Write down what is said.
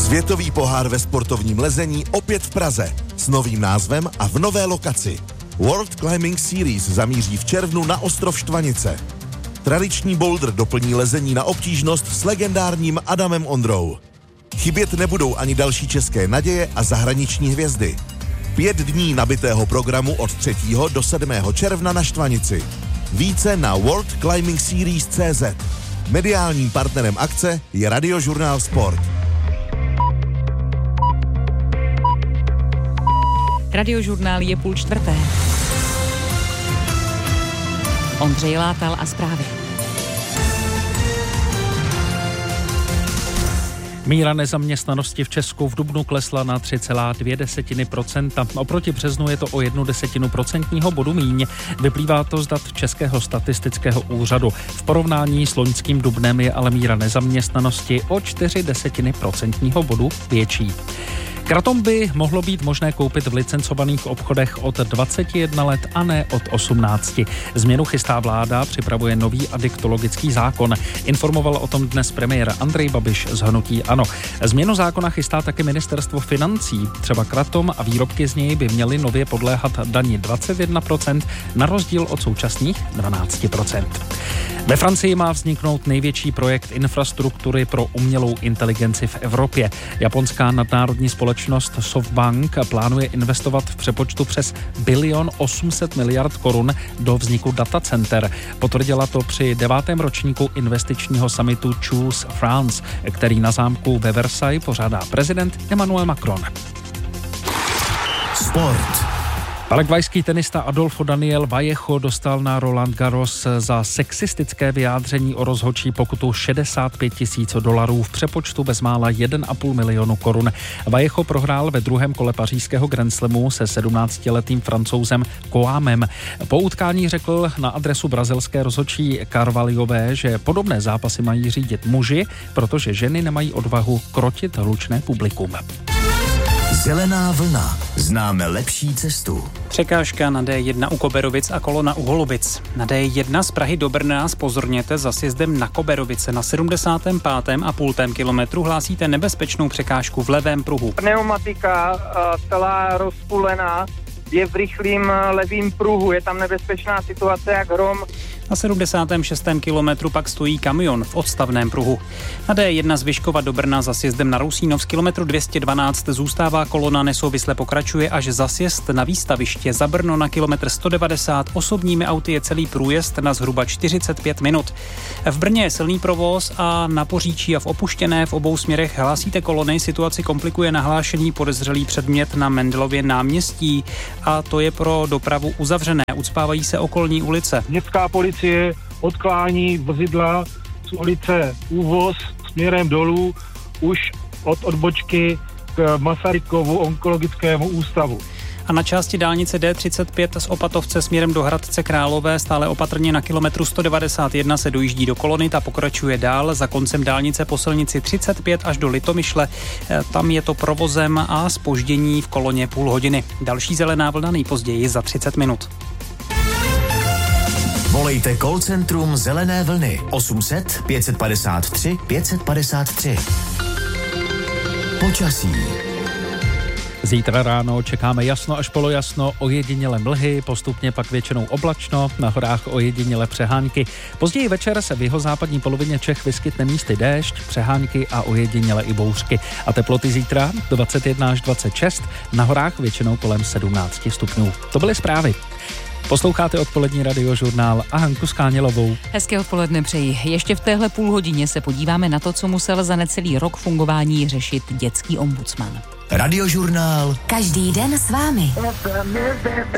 Světový pohár ve sportovním lezení opět v Praze s novým názvem a v nové lokaci. World Climbing Series zamíří v červnu na ostrov Štvanice. Tradiční boulder doplní lezení na obtížnost s legendárním Adamem Ondrou. Chybět nebudou ani další české naděje a zahraniční hvězdy. 5 dní nabitého programu od 3. do 7. června na Štvanici. Více na worldclimbingseries.cz. Mediálním partnerem akce je Radiožurnál Sport. Radiožurnál je 3:30. Ondřej Látal a zprávy. Míra nezaměstnanosti v Česku v dubnu klesla na 3,2%. Oproti březnu je to o 0,1 procentního bodu míň. Vyplývá to z dat Českého statistického úřadu. V porovnání s loňským dubnem je ale míra nezaměstnanosti o 0,4 procentního bodu větší. Kratom by mohlo být možné koupit v licencovaných obchodech od 21 let a ne od 18. Změnu chystá vláda, připravuje nový adiktologický zákon. Informoval o tom dnes premiér Andrej Babiš z hnutí ANO. Změnu zákona chystá také ministerstvo financí. Třeba kratom a výrobky z něj by měly nově podléhat dani 21%, na rozdíl od současných 12%. Ve Francii má vzniknout největší projekt infrastruktury pro umělou inteligenci v Evropě. Japonská nadnárodní společnost SoftBank plánuje investovat v přepočtu přes 1 800 miliard korun do vzniku datacenter. Potvrdila to při 9. ročníku investičního summitu Choose France, který na zámku ve Versailles pořádá prezident Emmanuel Macron. Sport. Paraguajský tenista Adolfo Daniel Vallejo dostal na Roland Garros za sexistické vyjádření o rozhodčí pokutu $65,000 v přepočtu bezmála 1,5 milionu korun. Vallejo prohrál ve druhém kole pařížského Grand Slamu se 17letým Francouzem Coamem. Po utkání řekl na adresu brazilské rozhodčí Carvalhové, že podobné zápasy mají řídit muži, protože ženy nemají odvahu krotit hlučné publikum. Zelená vlna. Známe lepší cestu. Překážka na D1 u Koberovic a kolona u Holubic. Na D1 z Prahy do Brna zpozorněte za sjezdem na Koberovice. Na 75,5 kilometru hlásíte nebezpečnou překážku v levém pruhu. Pneumatika celá rozpulená je v rychlým levým pruhu. Je tam nebezpečná situace jak hrom. Na 76. kilometru pak stojí kamion v odstavném pruhu. Na D1 z Vyškova do Brna za sjezdem na Rousínov z kilometru 212 zůstává kolona, nesouvisle pokračuje až za sjezd na výstaviště za Brno na kilometr 190. Osobními auty je celý průjezd na zhruba 45 minut. V Brně je silný provoz a na Poříčí a v Opuštěné v obou směrech hlásíte kolony. Situaci komplikuje nahlášení podezřelý předmět na Mendelově náměstí a to je pro dopravu uzavřené. Ucpávají se okolní ulice. Městská policie odklání vozidla z ulice Úvoz směrem dolů už od odbočky k Masarykovu onkologickému ústavu. A na části dálnice D35 z Opatovce směrem do Hradce Králové stále opatrně na kilometru 191 se dojíždí do kolony, ta pokračuje dál za koncem dálnice po silnici 35 až do Litomyšle. Tam je to provozem a zpoždění v koloně půl hodiny. Další zelená vlna nejpozději za 30 minut. Volejte call centrum Zelené vlny 800 553 553. Počasí. Zítra ráno čekáme jasno až polojasno, ojediněle mlhy, postupně pak většinou oblačno, na horách ojediněle přehánky. Později večer se v jihozápadní polovině Čech vyskytne místy déšť, přehánky a ojediněle i bouřky. A teploty zítra 21 až 26, na horách většinou kolem 17 stupňů. To byly zprávy. Posloucháte odpolední Radiožurnál a Hanku Skánělovou. Hezké odpoledne přeji. Ještě v téhle půlhodině se podíváme na to, co musel za necelý rok fungování řešit dětský ombudsman. Radiožurnál. Každý den s vámi.